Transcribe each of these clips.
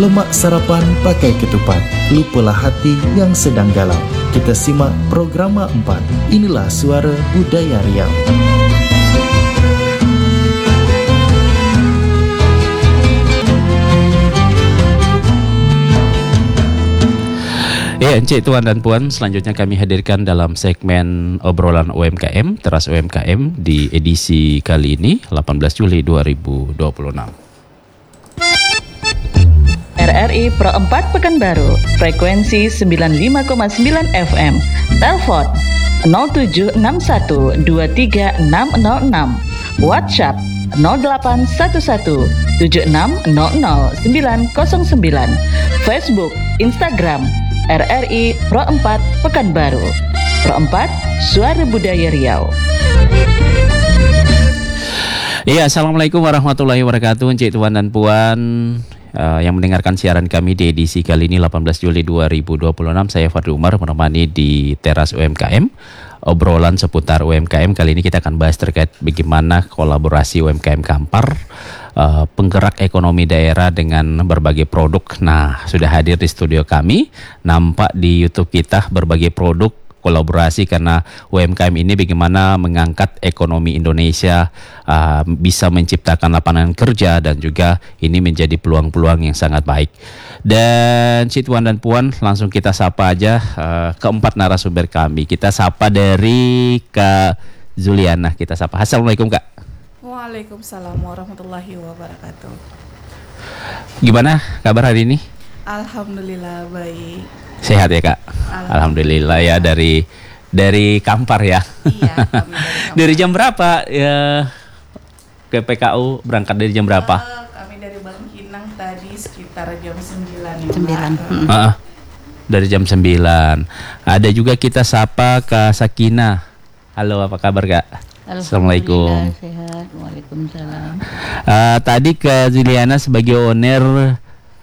Lemak sarapan pakai ketupat, lupalah hati yang sedang galau. Kita simak Programa 4. Inilah Suara Budaya Riau. Ya, Encik, Tuan dan Puan, selanjutnya kami hadirkan dalam segmen obrolan UMKM, Teras UMKM di edisi kali ini, 18 Juli 2026. RRI Pro 4 Pekanbaru, frekuensi 95,9 FM, telepon 0761236606, WhatsApp 081176000909, Facebook, Instagram, RRI Pro 4 Pekanbaru. Pro 4, Suara Budaya Riau. Iya, Assalamualaikum warahmatullahi wabarakatuh, Encik, Tuan dan Puan yang mendengarkan siaran kami di edisi kali ini 18 Juli 2026. Saya Fadli Umar menemani di Teras UMKM. Obrolan seputar UMKM kali ini kita akan bahas terkait bagaimana kolaborasi UMKM Kampar, penggerak ekonomi daerah dengan berbagai produk. Nah, sudah hadir di studio kami, nampak di YouTube kita berbagai produk kolaborasi karena UMKM ini bagaimana mengangkat ekonomi Indonesia, bisa menciptakan lapangan kerja dan juga ini menjadi peluang-peluang yang sangat baik. Dan Cik Tuan dan Puan, langsung kita sapa aja keempat narasumber kami. Kita sapa dari Kak Zuliana. Kita sapa. Assalamualaikum, Kak. Waalaikumsalam warahmatullahi wabarakatuh. Gimana kabar hari ini? Alhamdulillah baik. Sehat ya, Kak? Alhamdulillah ya, dari Kampar ya. Iya, kami dari Kampar. Dari jam berapa ya ke PKU, berangkat dari jam berapa? Kami dari Bangkinang tadi sekitar jam 9. Dari jam 9. Ada juga kita sapa Kak Sakina. Halo, apa kabar, Kak? Assalamualaikum. Sehat. Waalaikumsalam. Tadi Kak Zuliana sebagai owner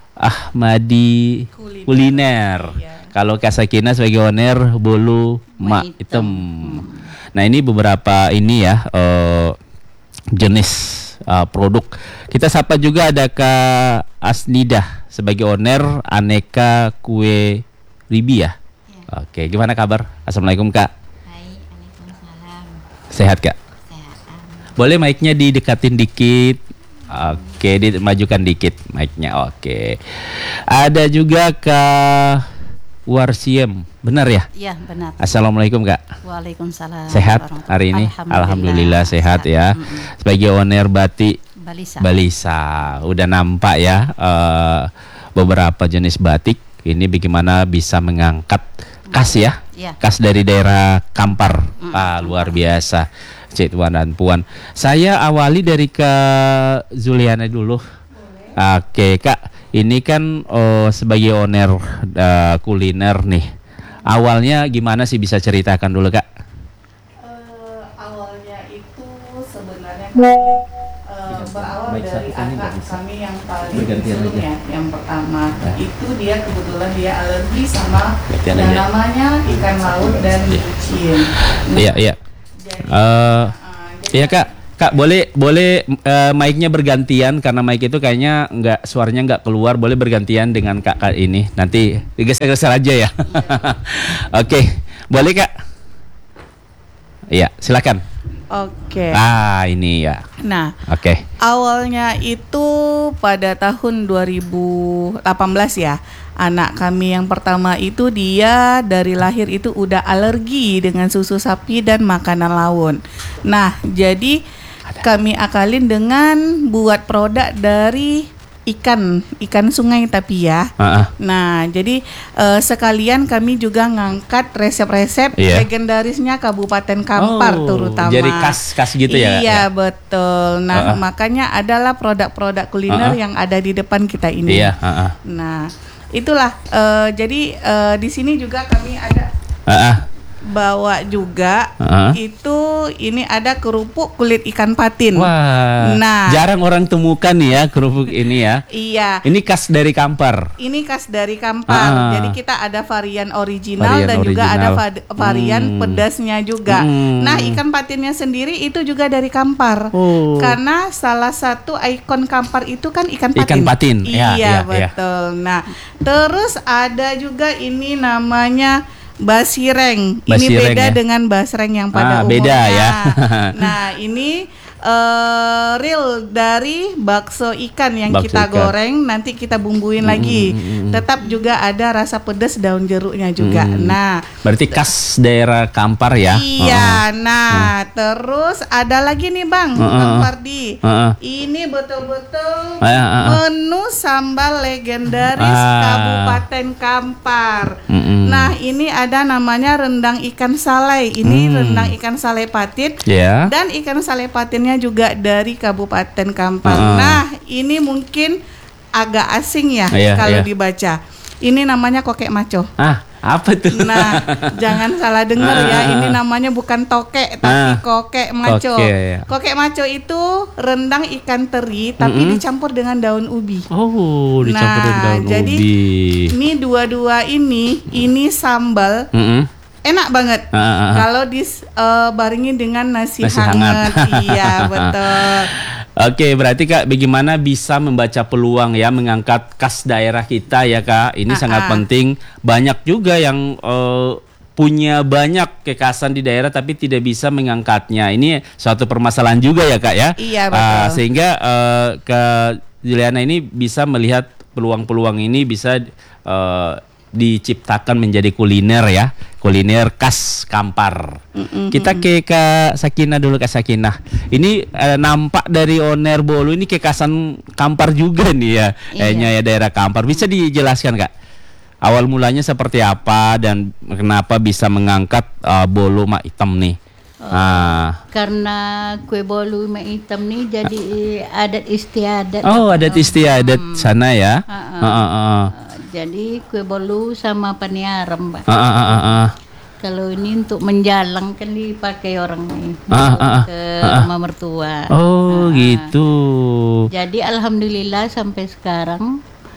Ahmadi Kuliner. Iya. Kalau Kak Sakina sebagai owner Bolu Mak Hitam. Nah, ini beberapa ini ya jenis produk. Kita sapa juga ada Kak Asnidah sebagai owner Aneka Kue Ribi ya. Oke, gimana kabar? Assalamualaikum, Kak. Baik, waalaikumsalam. Sehat, Kak? Sehat. Boleh mic-nya didekatin dikit. Oke, dimajukan dikit mic-nya. Oke. Ada juga Kak Warsiem. Benar ya? Iya, benar. Assalamualaikum, Kak. Waalaikumsalam. Sehat hari ini? Alhamdulillah sehat ya. Sebagai owner batik Balisa. Udah nampak ya beberapa jenis batik. Ini bagaimana bisa mengangkat khas ya? Iya. Khas dari daerah Kampar. Luar biasa. Cik Tuan dan Puan. Saya awali dari Kak Zuliana dulu. Oke, Kak. Ini kan sebagai owner kuliner nih. Awalnya gimana sih, bisa ceritakan dulu, Kak? Awalnya itu sebenarnya berawal dari kakak kami yang paling sebelumnya, yang pertama itu dia kebetulan dia alergi sama yang namanya ikan laut dan micin. Iya. Iya, Kak, boleh mic-nya bergantian karena mic itu kayaknya suaranya nggak keluar. Boleh bergantian dengan Kak ini. Nanti digeser-geser aja ya. Oke, boleh, Kak? Iya, silakan. Oke. Ini ya. Nah, Oke. awalnya itu pada tahun 2018 ya. Anak kami yang pertama itu dia dari lahir itu udah alergi dengan susu sapi dan makanan laut. Nah, jadi kami akalin dengan buat produk dari ikan sungai tapi ya. Nah, jadi sekalian kami juga ngangkat resep-resep legendarisnya Kabupaten Kampar terutama. Jadi khas gitu ya? Iya, betul. Nah, makanya adalah produk-produk kuliner yang ada di depan kita ini. Iya. Nah, itulah. Jadi di sini juga kami ada bawa juga itu ini ada kerupuk kulit ikan patin. Wah, nah jarang orang temukan ya kerupuk ini ya. Iya. Ini khas dari Kampar. Ini khas dari Kampar. Jadi kita ada varian original dan juga ada varian pedasnya juga. Nah, ikan patinnya sendiri itu juga dari Kampar. Karena salah satu ikon Kampar itu kan ikan patin. Ikan patin. Iya, betul. Nah, terus ada juga ini namanya basireng. Ini beda dengan basreng yang pada umumnya. Beda ya. Nah, ini real dari bakso ikan yang Bakso kita ikan. goreng, nanti kita bumbuin lagi. Tetap juga ada rasa pedas daun jeruknya juga. Nah, berarti khas daerah Kampar ya. iya. Nah, terus ada lagi nih Bang Fardi. Ini betul-betul menu sambal legendaris Kabupaten Kampar. Nah, ini ada namanya rendang ikan salai. Ini rendang ikan salai patin. Dan ikan salai patinnya juga dari Kabupaten Kampar. Nah, ini mungkin agak asing ya kalau dibaca. Ini namanya kokek maco. Apa tuh? Nah, jangan salah dengar ya. Ini namanya bukan tokek tapi kokek maco. Kokek maco itu rendang ikan teri tapi dicampur dengan daun ubi. Oh, dicampur dengan daun ubi. Jadi ini dua-dua ini sambal. Enak banget kalau dibaringin dengan nasi hangat. Iya, betul. Oke, berarti Kak, bagaimana bisa membaca peluang ya, mengangkat khas daerah kita ya Kak? Ini sangat penting. Banyak juga yang punya banyak kekhasan di daerah tapi tidak bisa mengangkatnya. Ini suatu permasalahan juga ya Kak ya? Iya, betul. Sehingga Kak Juliana ini bisa melihat peluang-peluang ini bisa diciptakan menjadi kuliner ya, kuliner khas Kampar. Kita ke Kak Sakinah dulu. Kak Sakinah, ini nampak dari Oner Bolu ini kekhasan Kampar juga nih ya, kayaknya ya daerah Kampar. Bisa dijelaskan Kak, awal mulanya seperti apa dan kenapa bisa mengangkat bolu mak hitam nih? Karena kue bolu mak hitam nih jadi adat istiadat. Oh, adat istiadat sana ya. Jadi kue bolu sama paniaram, Pak. Kalau ini untuk menjalang kan dipakai orang nih ke rumah mertua. Oh, gitu. Jadi alhamdulillah sampai sekarang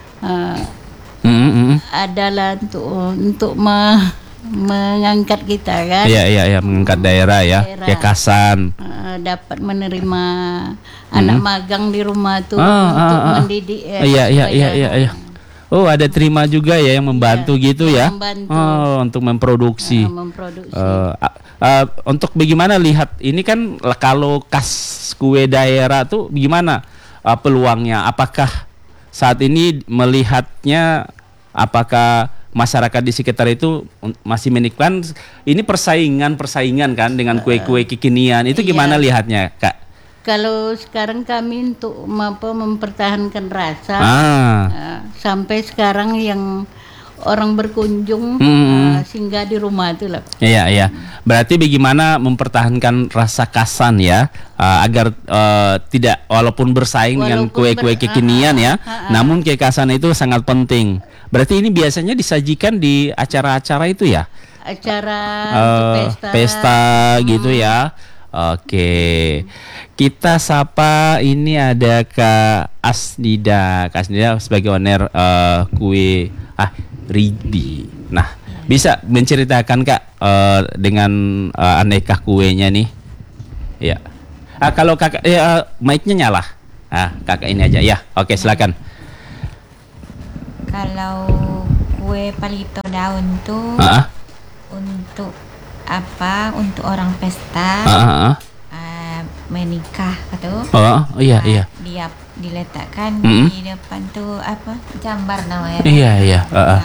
adalah untuk mengangkat kita kan. Iya, mengangkat daerah ya, kekhasan. Dapat menerima anak magang di rumah tuh untuk mendidik. Iya. Oh, ada terima juga ya yang membantu gitu ya. Membantu. Oh, untuk memproduksi. Untuk bagaimana lihat ini kan kalau khas kue daerah tuh bagaimana peluangnya? Apakah saat ini melihatnya, apakah masyarakat di sekitar itu masih menikmati ini persaingan kan dengan kue-kue kekinian itu gimana lihatnya Kak? Kalau sekarang kami untuk mempertahankan rasa sampai sekarang yang orang berkunjung singgah di rumah itu lah. Iya. Berarti bagaimana mempertahankan rasa khasan ya, agar tidak walaupun bersaing dengan kue-kue kekinian ya, namun kekhasan itu sangat penting. Berarti ini biasanya disajikan di acara-acara itu ya? Acara pesta gitu ya. Oke, kita sapa, ini ada Kak Asnida. Kak Asnida sebagai owner kue Ribi. Nah, bisa menceritakan Kak dengan aneka kuenya nih? Ya. Kalau Kakak mic-nya nyala. Kakak ini aja ya. Oke, silakan. Kalau kue palito daun tuh untuk apa? Untuk orang pesta menikah gitu. Iya. Dia diletakkan di depan tuh apa? Jambar namanya. Iya.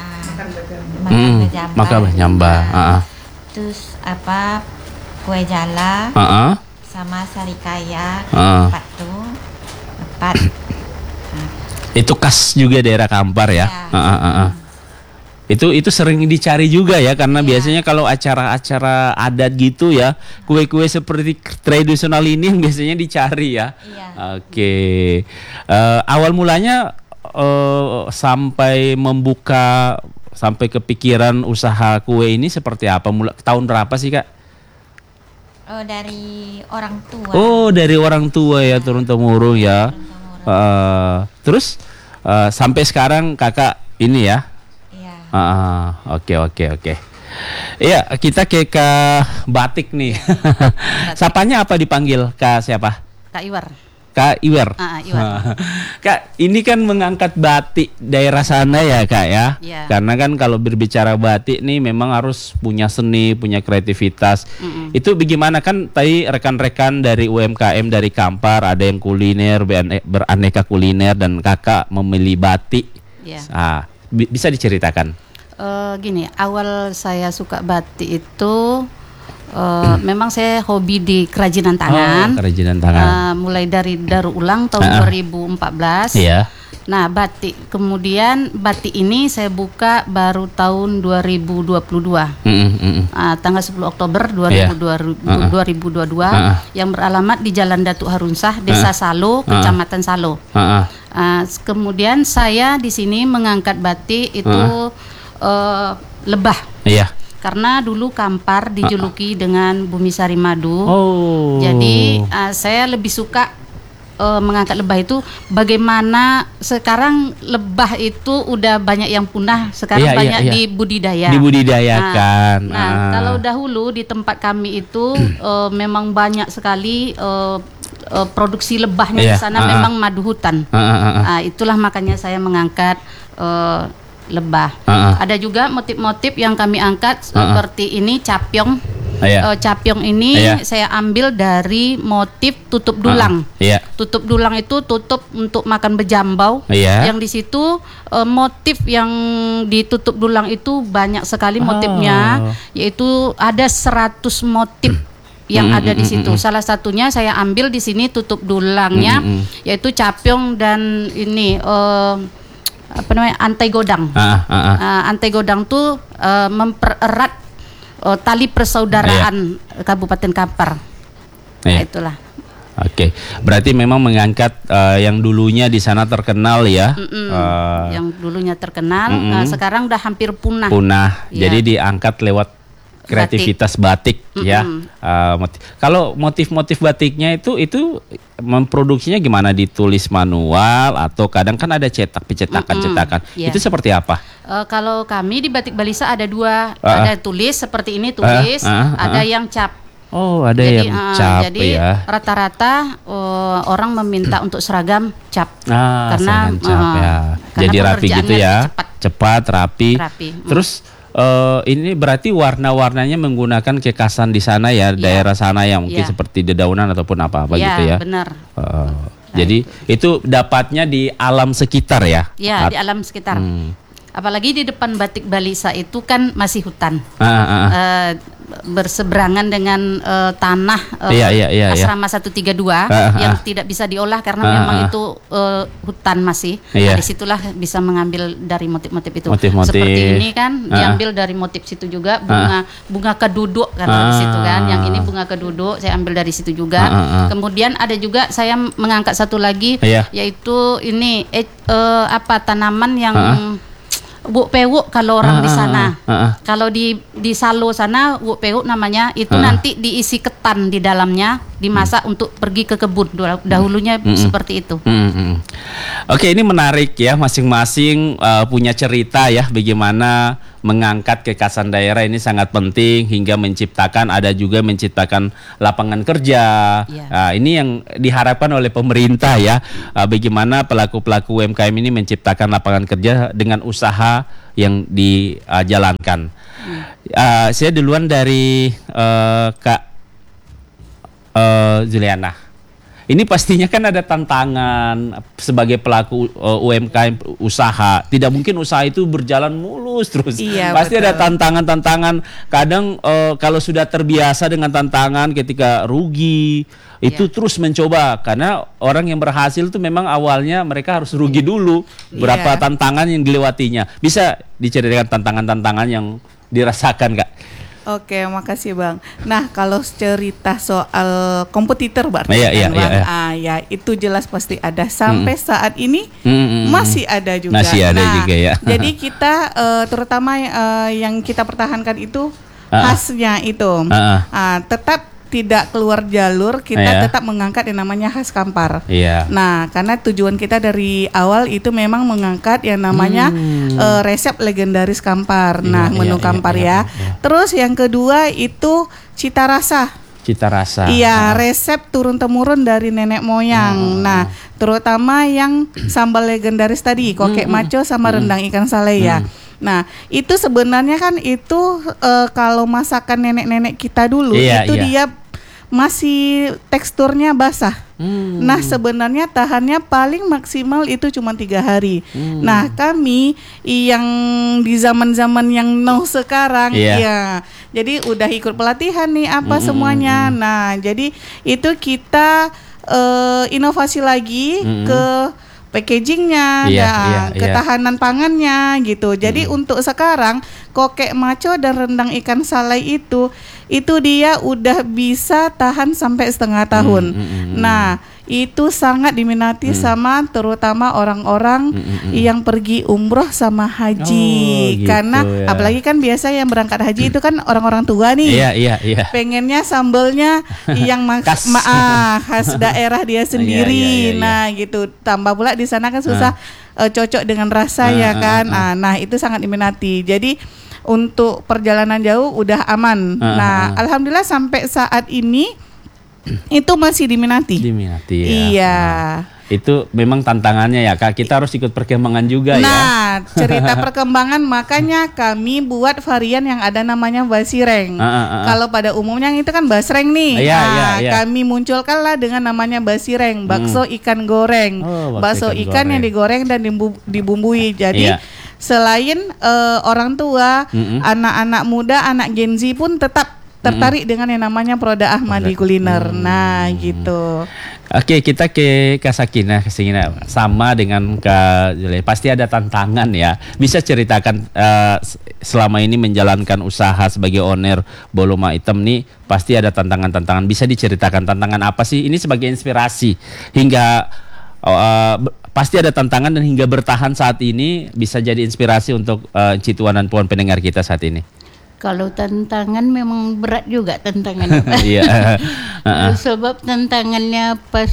Makan berjambar. Terus apa? Kue jala. Sama sarikaya. 4 tuh. 4. Itu khas juga daerah Kampar ya. Itu sering dicari juga ya, karena biasanya kalau acara-acara adat gitu ya, kue-kue seperti tradisional ini yang biasanya dicari ya. Oke. Awal mulanya sampai membuka sampai kepikiran usaha kue ini seperti apa? Mulai tahun berapa sih, Kak? Oh, dari orang tua. Oh, dari orang tua ya, turun-temurun ya. Terus sampai sekarang Kakak ini ya? Iya. Oke. Iya, kita ke batik nih. Sapanya apa dipanggil? Kak siapa? Kak Iwar. Kak Iwer. Iwar. Kak, ini kan mengangkat batik daerah sana ya, Kak ya. Iya. Karena kan kalau berbicara batik nih memang harus punya seni, punya kreativitas. Itu bagaimana kan tadi rekan-rekan dari UMKM dari Kampar ada yang kuliner, beraneka kuliner dan Kakak memilih batik. Iya. Bisa diceritakan? Gini, awal saya suka batik itu memang saya hobi di kerajinan tangan. Kerajinan tangan. Mulai dari daur ulang tahun 2014. Iya. Nah, batik. Kemudian batik ini saya buka baru tahun 2022. Tanggal 10 Oktober 2022 yang beralamat di Jalan Datuk Harunsah, Desa Salo, Kecamatan Salo. Kemudian saya di sini mengangkat batik itu lebah. Iya. Karena dulu Kampar dijuluki dengan Bumi Sari Madu. Jadi saya lebih suka mengangkat lebah itu. Bagaimana sekarang lebah itu udah banyak yang punah, sekarang banyak dibudidayakan. Kalau dahulu di tempat kami itu memang banyak sekali produksi lebahnya di sana memang madu hutan. Itulah makanya saya mengangkat lebah. Ada juga motif-motif yang kami angkat seperti ini capyong. Capyong ini saya ambil dari motif tutup dulang. Tutup dulang itu tutup untuk makan bejambau. Yang di situ motif yang ditutup dulang itu banyak sekali motifnya, yaitu ada 100 motif yang ada di situ. Salah satunya saya ambil di sini tutup dulangnya, yaitu capyong dan ini antai godang. Antai godang tuh mempererat tali persaudaraan Kabupaten Kampar. Itulah. Oke, berarti memang mengangkat yang dulunya di sana terkenal ya. Yang dulunya terkenal, sekarang udah hampir punah. Jadi diangkat lewat kreativitas batik ya. Kalau motif-motif batiknya itu memproduksinya gimana? Ditulis manual atau kadang kan ada cetakan. Itu seperti apa? Kalau kami di Batik Balisa ada dua, ada tulis seperti ini tulis, ada yang cap. Ada yang cap. Jadi rata-rata orang meminta untuk seragam cap. Karena jadi rapi gitu ya. Cepat, rapi. Terus ini berarti warna-warnanya menggunakan kekasan di sana ya, daerah sana yang mungkin seperti dedaunan ataupun apa-apa gitu ya. Benar. Jadi itu dapatnya di alam sekitar ya? Ya, di alam sekitar. Apalagi di depan Batik Balisa itu kan masih hutan. Berseberangan dengan tanah asrama 132 yang tidak bisa diolah karena memang itu hutan masih. Disitulah bisa mengambil dari motif-motif itu. Seperti ini kan diambil dari motif situ juga, bunga keduduk kan di situ kan. Yang ini bunga keduduk saya ambil dari situ juga. Kemudian ada juga saya mengangkat satu lagi yaitu ini tanaman yang wuk pewuk kalau orang di sana. Kalau di Salo sana wuk pewuk namanya itu nanti diisi ketan di dalamnya, dimasak untuk pergi ke kebun. Dahulunya seperti itu. Oke, ini menarik ya, masing-masing punya cerita ya bagaimana mengangkat kekasan daerah ini sangat penting hingga ada juga menciptakan lapangan kerja. Ini yang diharapkan oleh pemerintah ya, bagaimana pelaku-pelaku UMKM ini menciptakan lapangan kerja dengan usaha yang dijalankan. Saya duluan dari Kak Juliana. Ini pastinya kan ada tantangan sebagai pelaku UMKM usaha. Tidak mungkin usaha itu berjalan mulus terus. Pasti ada tantangan-tantangan. Kadang kalau sudah terbiasa dengan tantangan ketika rugi, itu terus mencoba. Karena orang yang berhasil itu memang awalnya mereka harus rugi dulu. Berapa tantangan yang dilewatinya. Bisa diceritakan tantangan-tantangan yang dirasakan, Kak? Oke, makasih Bang. Nah, kalau cerita soal kompetitor berarti Iya, kan, iya, Bang. iya. Ya itu jelas pasti ada. Sampai saat ini masih ada juga. Masih ada juga ya. Jadi kita terutama yang kita pertahankan itu khasnya itu. Tetap tidak keluar jalur, kita tetap mengangkat yang namanya khas Kampar. Nah, karena tujuan kita dari awal itu memang mengangkat yang namanya resep legendaris Kampar. Menu Kampar ya. Terus yang kedua itu cita rasa. Iya, resep turun-temurun dari nenek moyang. Nah, terutama yang sambal legendaris tadi, kokek maco sama rendang ikan salei ya. Nah, itu sebenarnya kan itu kalau masakan nenek-nenek kita dulu dia masih teksturnya basah. Nah, sebenarnya tahannya paling maksimal itu cuma 3 hari. Nah, kami yang di zaman-zaman yang now sekarang ya, jadi udah ikut pelatihan nih semuanya. Nah, jadi itu kita inovasi lagi ke packagingnya, ketahanan pangannya gitu. Jadi untuk sekarang kokek maco dan rendang ikan salei itu dia udah bisa tahan sampai setengah tahun. Nah, itu sangat diminati sama terutama orang-orang yang pergi umroh sama haji. Karena apalagi kan biasa yang berangkat haji itu kan orang-orang tua nih. Pengennya sambelnya yang khas daerah dia sendiri. Nah, gitu. Tambah pula di sana kan susah cocok dengan rasa ya kan. Nah, itu sangat diminati. Jadi untuk perjalanan jauh udah aman. Nah, alhamdulillah sampai saat ini itu masih diminati. Iya. Itu memang tantangannya ya Kak. Kita harus ikut perkembangan juga ya. Nah, cerita perkembangan makanya kami buat varian yang ada namanya basireng. Kalau pada umumnya itu kan basreng nih. Kami munculkanlah dengan namanya basireng, bakso ikan goreng. Bakso ikan yang digoreng dan dibumbui. Jadi selain orang tua, anak-anak muda, anak Gen Z pun tetap tertarik dengan yang namanya Proda Ahmadi kuliner. Nah, gitu. Oke, kita ke Kak Sakinah sama dengan Kak Jule. Pasti ada tantangan ya. Bisa ceritakan selama ini menjalankan usaha sebagai owner Boloma Item nih, pasti ada tantangan-tantangan. Bisa diceritakan tantangan apa sih? Ini sebagai inspirasi hingga pasti ada tantangan dan hingga bertahan saat ini bisa jadi inspirasi untuk Cituan dan Puan pendengar kita saat ini. Kalau tantangan memang berat juga tantangannya. Sebab tantangannya pas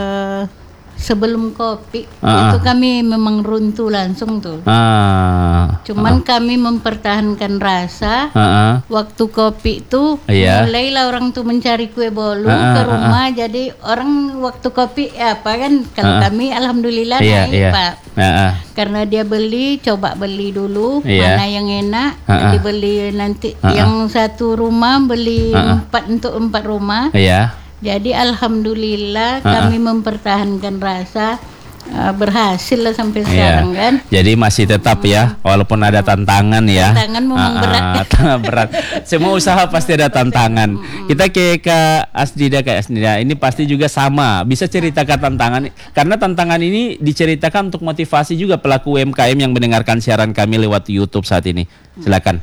sebelum kopi itu kami memang runtuh langsung tuh. Cuman kami mempertahankan rasa. Waktu kopi tuh mulailah orang tuh mencari kue bolu ke rumah. Jadi orang waktu kopi apa kan kalau kami alhamdulillah naik Pak. Karena dia coba beli dulu mana yang enak, dibeli nanti yang satu rumah beli 4 untuk 4 rumah. Jadi alhamdulillah kami mempertahankan rasa, berhasil lah sampai sekarang kan. Jadi masih tetap ya, walaupun ada tantangan ya. Tantangan memang berat. Semua usaha pasti ada tantangan. Kita ke Kak Asdida. Ini pasti juga sama. Bisa ceritakan tantangan, karena tantangan ini diceritakan untuk motivasi juga pelaku UMKM yang mendengarkan siaran kami lewat YouTube saat ini. Silakan.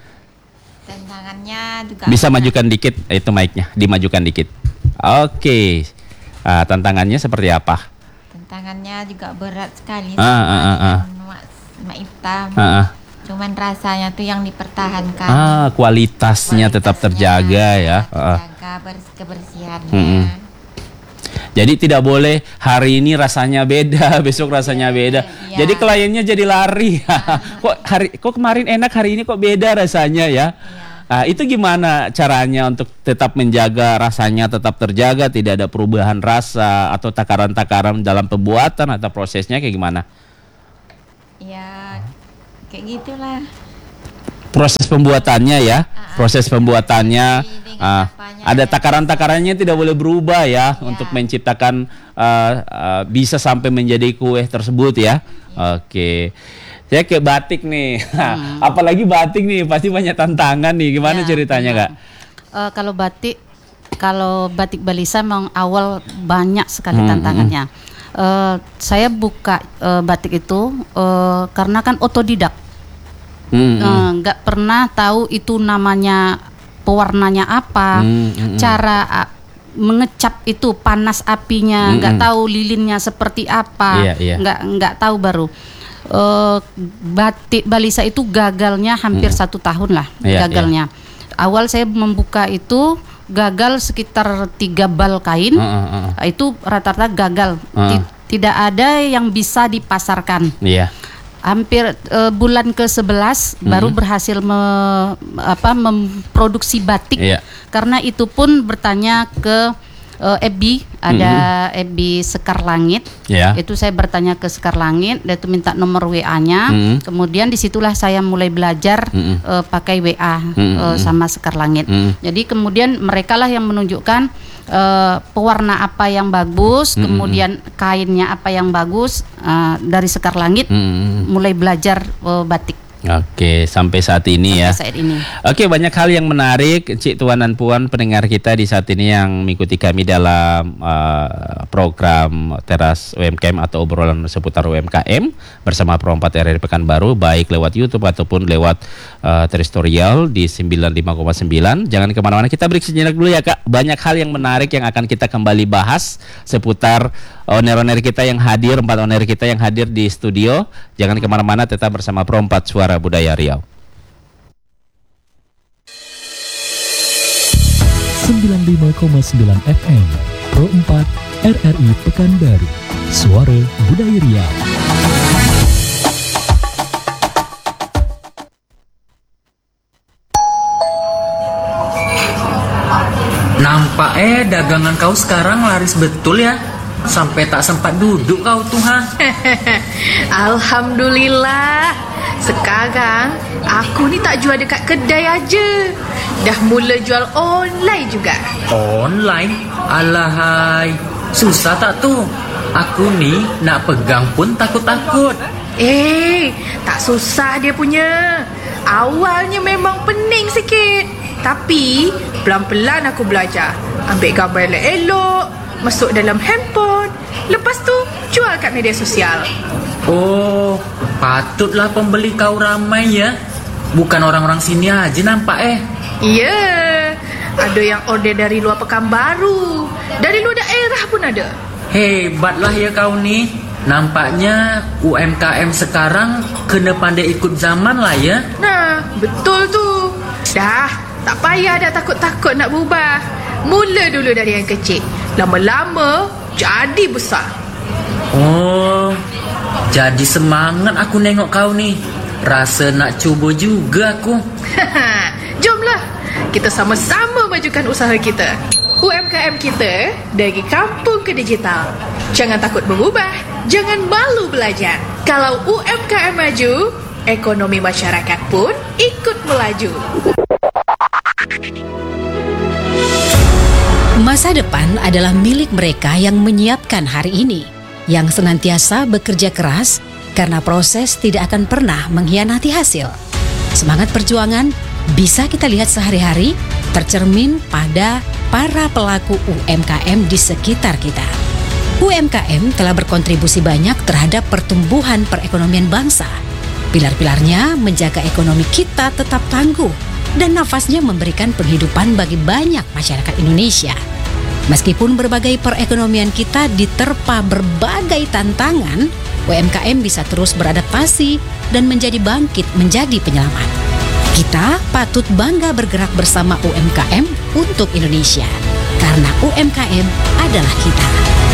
Tantangannya juga bisa majukan dikit itu mic-nya, dimajukan dikit. Oke. Tantangannya seperti apa? Tantangannya juga berat sekali sama Mak Itam. Cuman rasanya tuh yang dipertahankan. Kualitasnya tetap terjaga ya. Terjaga kebersihannya. Jadi tidak boleh hari ini rasanya beda, besok rasanya beda. Jadi kliennya jadi lari. Kok kemarin enak, hari ini kok beda rasanya ya. Itu gimana caranya untuk tetap menjaga rasanya tetap terjaga, tidak ada perubahan rasa atau takaran-takaran dalam pembuatan atau prosesnya kayak gimana? Ya, kayak gitulah. Proses pembuatannya ya, proses pembuatannya ada takaran-takarannya tidak boleh berubah ya untuk menciptakan bisa sampai menjadi kue tersebut ya. Oke. Saya kayak batik nih, apalagi batik nih pasti banyak tantangan nih. Gimana ceritanya Kak? Kalau batik Balisa memang awal banyak sekali tantangannya. Saya buka batik itu karena kan otodidak, nggak pernah tahu itu namanya pewarnanya apa, cara mengecap itu panas apinya, nggak tahu lilinnya seperti apa, nggak tahu baru. Batik Balisa itu gagalnya hampir 1 tahun lah, gagalnya. Awal saya membuka itu gagal sekitar 3 bal kain, itu rata-rata gagal, tidak ada yang bisa dipasarkan. Hampir bulan ke-11 baru berhasil memproduksi batik, karena itu pun bertanya ke Ebi, ada Ebi Sekar Langit, itu saya bertanya ke Sekar Langit, dia itu minta nomor WA-nya, kemudian disitulah saya mulai belajar pakai WA sama Sekar Langit. Jadi kemudian mereka lah yang menunjukkan pewarna apa yang bagus, kemudian kainnya apa yang bagus, dari Sekar Langit mulai belajar batik. Oke, sampai saat ini ya. Oke, banyak hal yang menarik, Cik Tuan dan Puan pendengar kita di saat ini yang mengikuti kami dalam program Teras UMKM atau obrolan seputar UMKM bersama Pro 4 RRI Pekanbaru, baik lewat YouTube ataupun lewat terestrial di 95,9. Jangan kemana-mana, kita break sejenak dulu ya Kak. Banyak hal yang menarik yang akan kita kembali bahas seputar owner-owner kita yang hadir, 4 owner kita yang hadir di studio. Jangan kemana-mana, tetap bersama Pro 4 Suara Budaya Riau. 95,9 FM Pro 4 RRI Pekanbaru, Suara Budaya Riau. Nampak dagangan kau sekarang laris betul ya. Sampai tak sempat duduk kau tuh Alhamdulillah. Sekarang aku ni tak jual dekat kedai aja, dah mula jual online juga. Online? Alahai, susah tak tu? Aku ni nak pegang pun takut-takut. Tak susah dia punya. Awalnya memang pening sikit, tapi pelan-pelan aku belajar. Ambil gambar elok-elok, masuk dalam handphone, lepas tu jual kat media sosial. Oh, patutlah pembeli kau ramai ya. Bukan orang-orang sini aja nampak Ya, ada yang order dari luar Pekanbaru, dari luar daerah pun ada. Hebatlah ya kau ni. Nampaknya UMKM sekarang kena pandai ikut zaman lah ya. Nah, betul tu. Dah, tak payah dah takut-takut nak berubah. Mula dulu dari yang kecil, lama-lama jadi besar. Oh, jadi semangat aku nengok kau ni. Rasa nak cuba juga aku. Jomlah, kita sama-sama majukan usaha kita. UMKM kita dari kampung ke digital. Jangan takut berubah, jangan malu belajar. Kalau UMKM maju, ekonomi masyarakat pun ikut melaju. Masa depan adalah milik mereka yang menyiapkan hari ini, yang senantiasa bekerja keras karena proses tidak akan pernah mengkhianati hasil. Semangat perjuangan bisa kita lihat sehari-hari tercermin pada para pelaku UMKM di sekitar kita. UMKM telah berkontribusi banyak terhadap pertumbuhan perekonomian bangsa. Pilar-pilarnya menjaga ekonomi kita tetap tangguh dan nafasnya memberikan penghidupan bagi banyak masyarakat Indonesia. Meskipun berbagai perekonomian kita diterpa berbagai tantangan, UMKM bisa terus beradaptasi dan menjadi bangkit menjadi penyelamat. Kita patut bangga bergerak bersama UMKM untuk Indonesia, karena UMKM adalah kita.